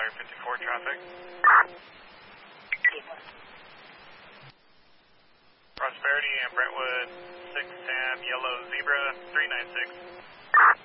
Empire 54 traffic. Prosperity and Brentwood 6 Tam Yellow Zebra 396.